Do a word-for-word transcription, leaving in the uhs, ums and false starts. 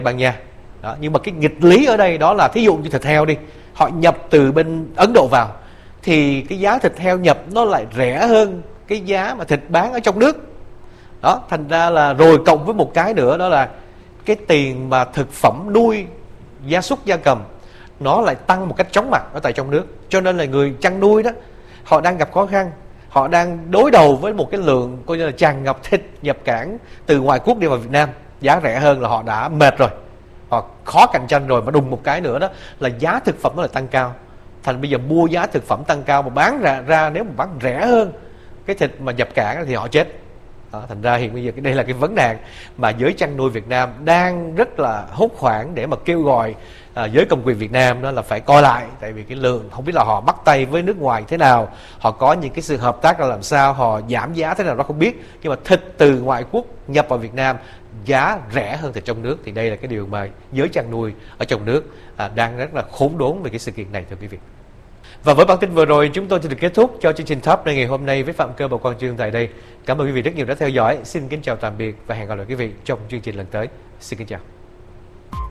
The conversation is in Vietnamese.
Ban Nha. Đó, nhưng mà cái nghịch lý ở đây đó là thí dụ như thịt heo đi, họ nhập từ bên Ấn Độ vào thì cái giá thịt heo nhập nó lại rẻ hơn cái giá mà thịt bán ở trong nước. Đó, thành ra là rồi cộng với một cái nữa đó là cái tiền mà thực phẩm nuôi gia súc gia cầm nó lại tăng một cách chóng mặt ở tại trong nước. Cho nên là người chăn nuôi đó họ đang gặp khó khăn, họ đang đối đầu với một cái lượng coi như là tràn ngập thịt nhập cảng từ ngoài quốc đi vào Việt Nam, giá rẻ hơn là họ đã mệt rồi, họ khó cạnh tranh rồi, mà đùng một cái nữa đó là giá thực phẩm nó lại tăng cao. Thành bây giờ mua giá thực phẩm tăng cao mà bán ra, ra nếu mà bán rẻ hơn cái thịt mà nhập cảng thì họ chết. Đó, thành ra hiện bây giờ đây là cái vấn nạn mà giới chăn nuôi Việt Nam đang rất là hốt hoảng để mà kêu gọi à, giới công quyền Việt Nam đó là phải coi lại. Tại vì cái lượng không biết là họ bắt tay với nước ngoài thế nào, họ có những cái sự hợp tác là làm sao, họ giảm giá thế nào đó không biết, nhưng mà thịt từ ngoại quốc nhập vào Việt Nam giá rẻ hơn thịt trong nước, thì đây là cái điều mà giới chăn nuôi ở trong nước à, đang rất là khốn đốn về cái sự kiện này, thưa quý vị. Và với bản tin vừa rồi chúng tôi sẽ được kết thúc cho chương trình Top Day ngày hôm nay với Phạm Cơ và Quang Trương tại đây. Cảm ơn quý vị rất nhiều đã theo dõi. Xin kính chào tạm biệt và hẹn gặp lại quý vị trong chương trình lần tới. Xin kính chào.